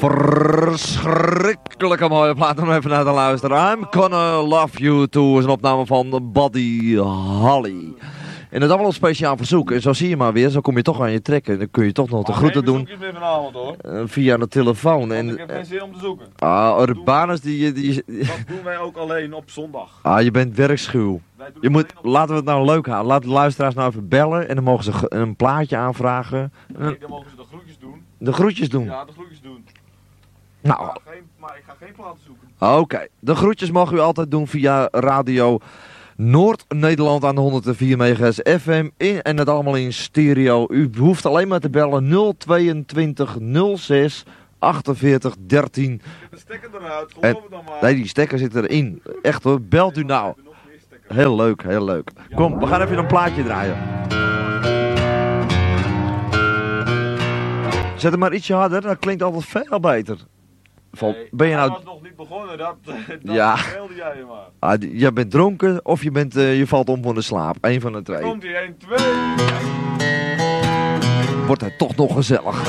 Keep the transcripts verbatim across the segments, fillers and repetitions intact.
Verschrikkelijke mooie plaat om even naar te luisteren. I'm Gonna Love You Too is een opname van Buddy Holly. En het allemaal een speciaal verzoek. En zo zie je maar weer, zo kom je toch aan je trekken. Dan kun je toch nog de groeten doen. Weer vanavond, hoor. Uh, via de telefoon. Want en, ik heb geen zin om te zoeken. Ah, Urbanus die, die, die... Dat doen wij ook alleen op zondag. Ah, je bent werkschuw. Je moet, laten we het nou leuk houden. Laat de luisteraars nou even bellen. En dan mogen ze een plaatje aanvragen. Nee, dan mogen ze de groetjes doen. De groetjes doen? Ja, de groetjes doen. Nou. Maar, geen, maar ik ga geen platen zoeken. Oké. Okay. De groetjes mogen u altijd doen via radio Noord-Nederland aan de honderd vier megahertz F M. In, en het allemaal in stereo. U hoeft alleen maar te bellen nul tweeëntwintig nul zes achtenveertig dertien. Zit de stekker eruit, geloof het dan maar. Nee, die stekker zit erin. Echt hoor, belt u nou. Heel leuk, heel leuk. Kom, we gaan even een plaatje draaien. Zet hem maar ietsje harder, dat klinkt altijd veel beter. Vol, nee, ben je nou... was nog niet begonnen, dat, dat ja. speelde jij je maar. Ah, je bent dronken of je, bent, uh, je valt om van de slaap. Eén van de twee. Komt ie, één, twee. Wordt hij toch nog gezellig.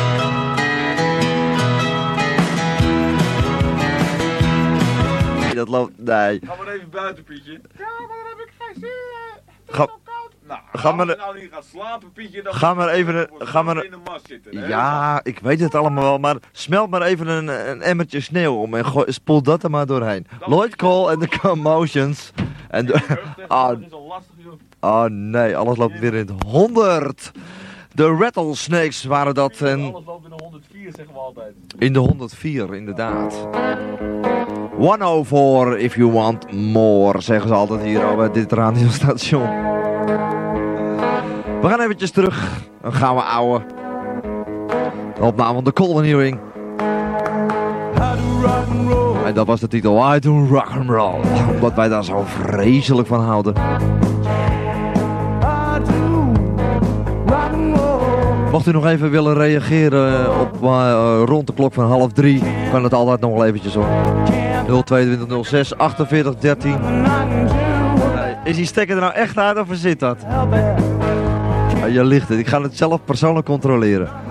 Nee, dat loopt... Nee. Ga maar even buiten, Pietje. Ja, maar dan heb ik geen zin. Het is Ga... zo koud. Nou, ga maar... als je nou niet gaat slapen, Pietje, dan ga maar even... Ga maar... in de mast zitten. Hè? Ja, ik weet het allemaal wel, maar smelt maar even een, een emmertje sneeuw om en gooi, spoel dat er maar doorheen. Lloyd Cole en de Commotions. En de... Ah, oh nee, alles loopt weer in het honderd. De Rattlesnakes waren dat. En... Alles loopt in de honderdvier, zeggen we altijd. In de honderdvier, inderdaad. honderdvier if you want more, zeggen ze altijd hier bij dit radiostation. We gaan eventjes terug. Dan gaan we ouwe. De opname van de Colin Hearing. En dat was de titel. I do rock and roll. Omdat wij daar zo vreselijk van houden. Mocht u nog even willen reageren op uh, rond de klok van half drie, kan het altijd nog wel eventjes hoor. nul tweeëntwintig nul zes achtenveertig dertien. Uh, is die stekker er nou echt uit of zit dat? Uh, je ligt het. Ik ga het zelf persoonlijk controleren.